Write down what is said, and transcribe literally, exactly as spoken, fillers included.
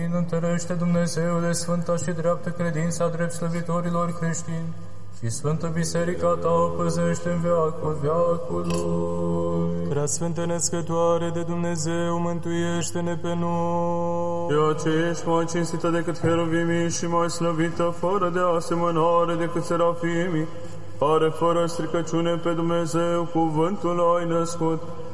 întărește Dumnezeule sfânta și dreaptă credința drept slăvitorilor creștini și Sfântă Biserica ta o păzește în veacul veacului. Prea Sfântă Născătoare de Dumnezeu, mântuiește-ne pe noi. Ceea ce ești mai cinstită decât heruvimii și mai slăvită, fără de asemănare decât serafimii, care fără stricăciune pe Dumnezeu cuvântul ai născut,